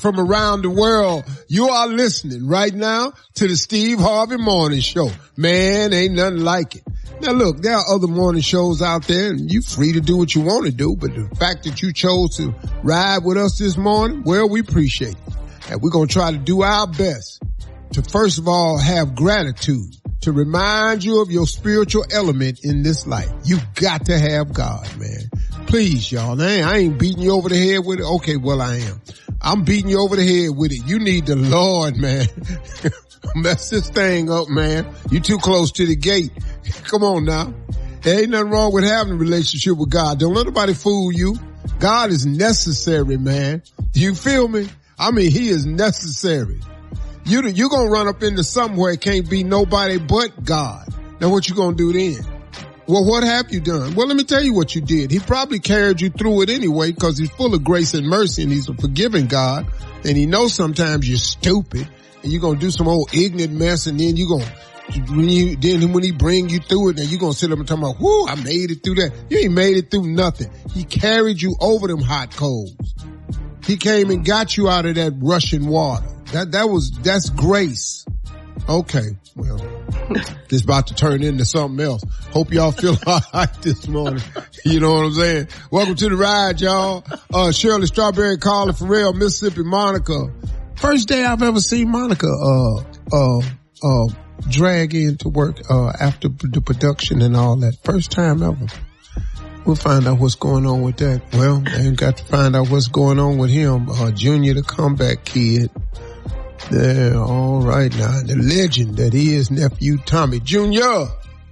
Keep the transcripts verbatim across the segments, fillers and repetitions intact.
from around the world. You are listening right now to the Steve Harvey Morning Show. Man, ain't nothing like it. Now look, there are other morning shows out there and you're free to do what you want to do, but the fact that you chose to ride with us this morning, well, we appreciate it. And we're going to try to do our best to first of all have gratitude to remind you of your spiritual element in this life. You got to have God, man. Please, y'all. I ain't, I ain't beating you over the head with it. Okay, well, I am. I'm beating you over the head with it. You need the Lord, man. Mess this thing up, man. You too close to the gate. Come on now. There ain't nothing wrong with having a relationship with God. Don't let nobody fool you. God is necessary, man. You feel me? I mean, he is necessary. You, you're going to run up into somewhere it can't be nobody but God. Now what you going to do then? Well, what have you done? Well, let me tell you what you did. He probably carried you through it anyway because he's full of grace and mercy and he's a forgiving God. And he knows sometimes you're stupid and you're going to do some old ignorant mess and then you're going to, when you, then when he bring you through it, then you're going to sit up and talk about, whoo, I made it through that. You ain't made it through nothing. He carried you over them hot coals. He came and got you out of that rushing water. That, that was, that's grace. Okay. Well, it's about to turn into something else. Hope y'all feel all right this morning. You know what I'm saying? Welcome to the ride, y'all. Uh, Shirley Strawberry, Carla Farrell, Mississippi Monica. First day I've ever seen Monica, uh, uh, uh, drag into work, uh, after the production and all that. First time ever. We'll find out what's going on with that. Well, I ain't got to find out what's going on with him. Uh, Junior, the comeback kid. There, all right now. The legend that he is, nephew Tommy Junior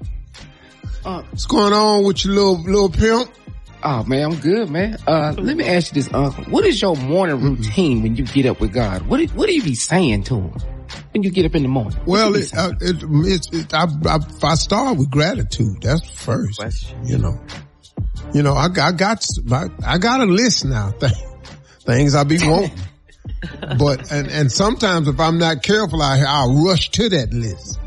Uh, what's going on with your little, little pimp? Oh man, I'm good, man. Uh, let me ask you this, Uncle. What is your morning routine mm-hmm. when you get up with God? What do, what do you be saying to him when you get up in the morning? Well, it, uh, it, it's, it, I, I, I start with gratitude. That's first, question. you know. You know, I, I got, I, I got a list now. Things I be wanting. But, and, and sometimes if I'm not careful, I, I'll rush to that list.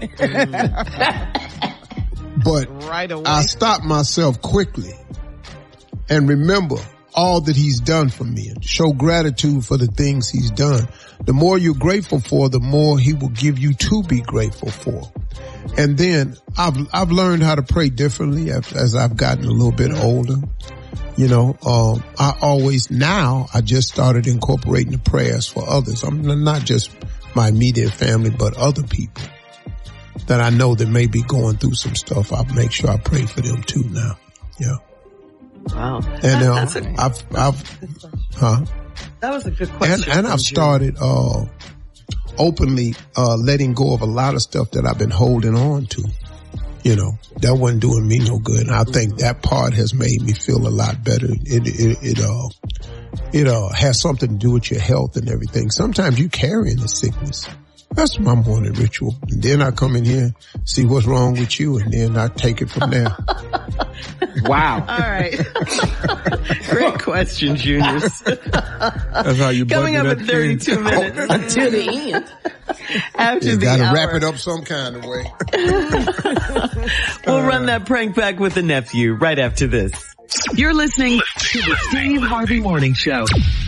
But right away. I stop myself quickly and remember all that he's done for me and show gratitude for the things he's done. The more you're grateful for, the more he will give you to be grateful for. And then I've, I've learned how to pray differently as, as I've gotten a little bit older. You know, um, I always, now I just started incorporating the prayers for others. I'm not just my immediate family, but other people that I know that may be going through some stuff. I'll make sure I pray for them too now. Yeah. Wow. And, uh, That's a, I've, I've, huh? That was a good question. And, and I've started, uh, openly, uh, letting go of a lot of stuff that I've been holding on to. You know, that wasn't doing me no good. And I think that part has made me feel a lot better. It, it, it, uh, it, uh, has something to do with your health and everything. Sometimes you carrying the sickness. That's my morning ritual. And then I come in here, see what's wrong with you, and then I take it from there. Wow. All right. Great question, Juniors. That's how you Coming up in thirty-two thing. minutes. Oh, until the end. After you the gotta hour. wrap it up some kind of way. We'll uh, run that prank back with the nephew right after this. You're listening to the Steve Harvey Morning Show.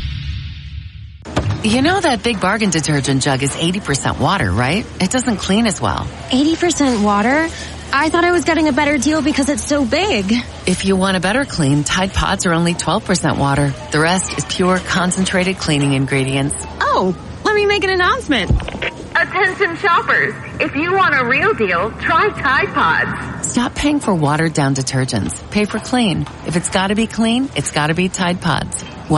You know that Big Bargain detergent jug is eighty percent water, right? It doesn't clean as well. eighty percent water? I thought I was getting a better deal because it's so big. If you want a better clean, Tide Pods are only twelve percent water. The rest is pure concentrated cleaning ingredients. Oh, let me make an announcement. Attention shoppers, if you want a real deal, try Tide Pods. Stop paying for watered down detergents. Pay for clean. If it's gotta be clean, it's gotta be Tide Pods.